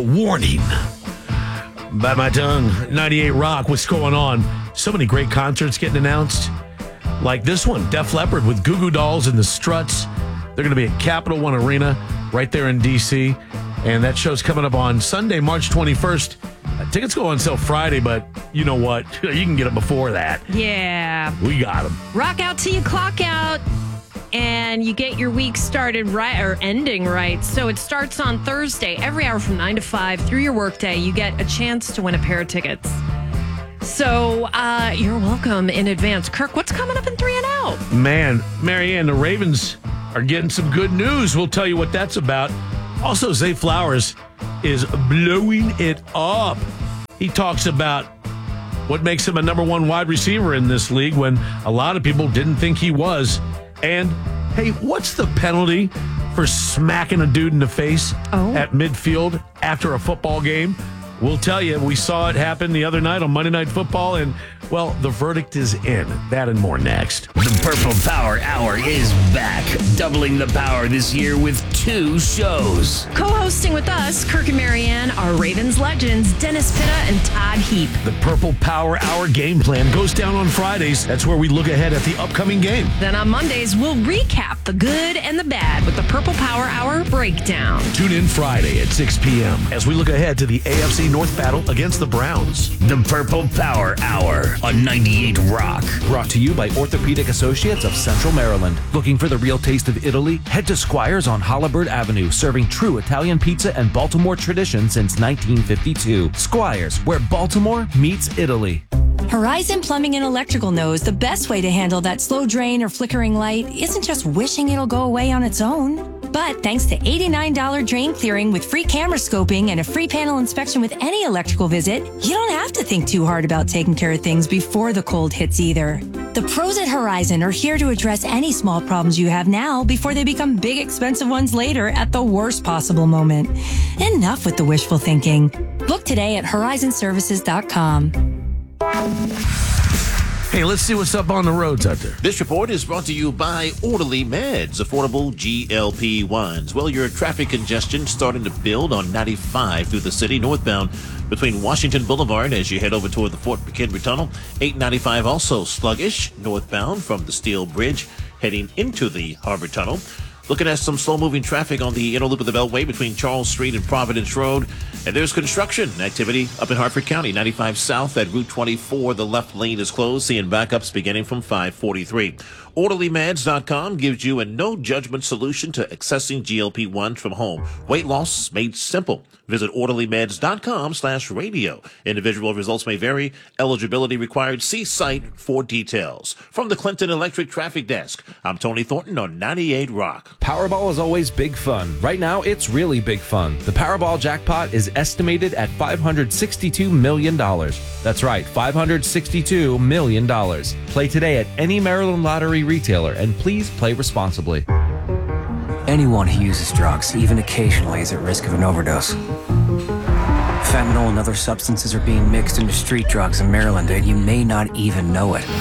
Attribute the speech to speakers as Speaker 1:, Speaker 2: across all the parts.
Speaker 1: Warning. By my tongue, 98 Rock, what's going on? So many great concerts getting announced. Like this one, Def Leppard with Goo Goo Dolls and the Struts. They're going to be at Capital One Arena right there in D.C. And that show's coming up on Sunday, March 21st. Tickets go on sale Friday, but you know what? You can get them before that.
Speaker 2: Yeah.
Speaker 1: We got them.
Speaker 2: Rock out till you clock out. And you get your week started right or ending right. So it starts on Thursday, every hour from 9 to 5 through your workday. You get a chance to win a pair of tickets. So you're welcome in advance. Kirk, what's coming up in 3 and Out?
Speaker 1: Man, Marianne, the Ravens are getting some good news. We'll tell you what that's about. Also, Zay Flowers is blowing it up. He talks about what makes him a number one wide receiver in this league when a lot of people didn't think he was. And, hey, what's the penalty for smacking a dude in the face at midfield after a football game? We'll tell you. We saw it happen the other night on Monday Night Football, and, well, the verdict is in. That and more next.
Speaker 3: The Purple Power Hour is back, doubling the power this year with 2 shows.
Speaker 2: Co-hosting with us, Kirk and Marianne, are Ravens legends, Dennis Pitta and Todd Heap.
Speaker 1: The Purple Power Hour game plan goes down on Fridays. That's where we look ahead at the upcoming game.
Speaker 2: Then on Mondays, we'll recap the good and the bad with the Purple Power Hour breakdown.
Speaker 1: Tune in Friday at 6 p.m. as we look ahead to the AFC North battle against the Browns.
Speaker 3: The Purple Power Hour on 98 Rock.
Speaker 4: Brought to you by Orthopedic Associates of Central Maryland. Looking for the real taste of Italy? Head to Squires on Holabird Avenue, serving true Italian pizza and Baltimore tradition since 1952. Squires, where Baltimore meets Italy.
Speaker 5: Horizon Plumbing and Electrical knows the best way to handle that slow drain or flickering light isn't just wishing it'll go away on its own. But thanks to $89 drain clearing with free camera scoping and a free panel inspection with any electrical visit, you don't have to think too hard about taking care of things before the cold hits either. The pros at Horizon are here to address any small problems you have now before they become big, expensive ones later at the worst possible moment. Enough with the wishful thinking. Book today at horizonservices.com.
Speaker 1: Hey, let's see what's up on the roads out there.
Speaker 6: This report is brought to you by Orderly Meds, affordable GLP-1s. Well, your traffic congestion starting to build on 95 through the city northbound between Washington Boulevard as you head over toward the Fort McHenry Tunnel. 895 also sluggish northbound from the Steel Bridge heading into the Harbor Tunnel. Looking at some slow-moving traffic on the inner loop of the Beltway between Charles Street and Providence Road. And there's construction activity up in Hartford County. 95 south at Route 24. The left lane is closed, seeing backups beginning from 543. OrderlyMeds.com gives you a no-judgment solution to accessing GLP-1 from home. Weight loss made simple. Visit OrderlyMeds.com/radio. Individual results may vary. Eligibility required. See site for details. From the Clinton Electric Traffic Desk, I'm Tony Thornton on 98 Rock.
Speaker 4: Powerball is always big fun. Right now, it's really big fun. The Powerball jackpot is estimated at $562 million. That's right, $562 million. Play today at any Maryland Lottery retailer, and please play responsibly.
Speaker 7: Anyone who uses drugs, even occasionally, is at risk of an overdose. Fentanyl and other substances are being mixed into street drugs in Maryland, and you may not even know it.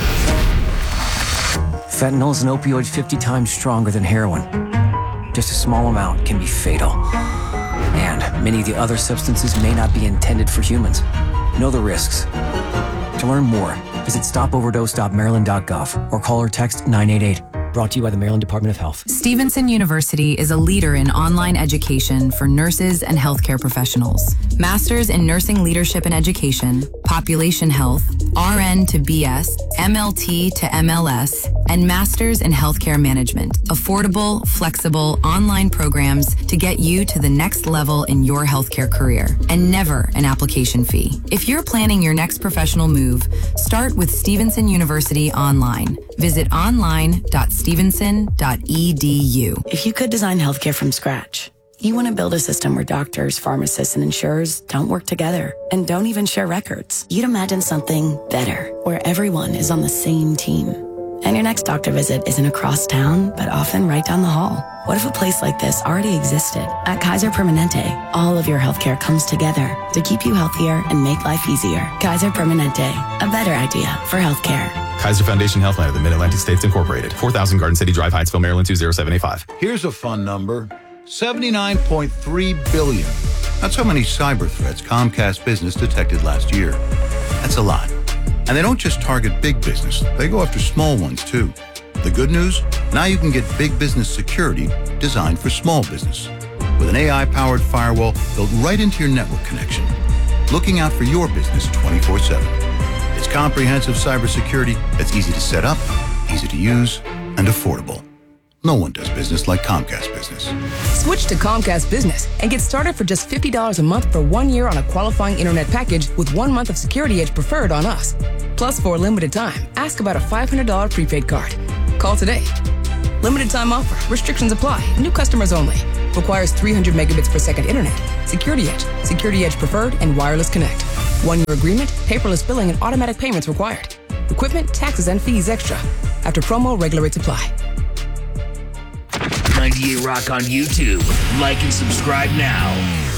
Speaker 7: Fentanyl is an opioid 50 times stronger than heroin. Just a small amount can be fatal. And many of the other substances may not be intended for humans. Know the risks. To learn more, visit stopoverdose.maryland.gov or call or text 988. Brought to you by the Maryland Department of Health.
Speaker 8: Stevenson University is a leader in online education for nurses and healthcare professionals. Masters in Nursing Leadership and Education, Population Health, RN to BS, MLT to MLS, and Masters in Healthcare Management. Affordable, flexible, online programs to get you to the next level in your healthcare career, and never an application fee. If you're planning your next professional move, start with Stevenson University Online. Visit online.stevenson.edu.
Speaker 9: If you could design healthcare from scratch, you want to build a system where doctors, pharmacists, and insurers don't work together and don't even share records. You'd imagine something better, where everyone is on the same team. And your next doctor visit isn't across town, but often right down the hall. What if a place like this already existed? At Kaiser Permanente, all of your healthcare comes together to keep you healthier and make life easier. Kaiser Permanente, a better idea for healthcare.
Speaker 10: Kaiser Foundation Health Plan of the Mid-Atlantic States Incorporated. 4000 Garden City Drive, Hyattsville, Maryland 20785.
Speaker 11: Here's a fun number. $79.3 billion. That's how many cyber threats Comcast Business detected last year. That's a lot. And they don't just target big business, they go after small ones too. The good news? Now you can get big business security designed for small business. With an AI-powered firewall built right into your network connection. Looking out for your business 24/7. It's comprehensive cybersecurity that's easy to set up, easy to use, and affordable. No one does business like Comcast Business.
Speaker 12: Switch to Comcast Business and get started for just $50 a month for 1 year on a qualifying internet package with 1 month of Security Edge Preferred on us. Plus, for a limited time, ask about a $500 prepaid card. Call today. Limited time offer. Restrictions apply. New customers only. Requires 300 megabits per second internet. Security Edge, Security Edge Preferred, and Wireless Connect. 1 year agreement, paperless billing, and automatic payments required. Equipment, taxes, and fees extra. After promo, regular rates apply.
Speaker 3: 98 Rock on YouTube. Like and subscribe now.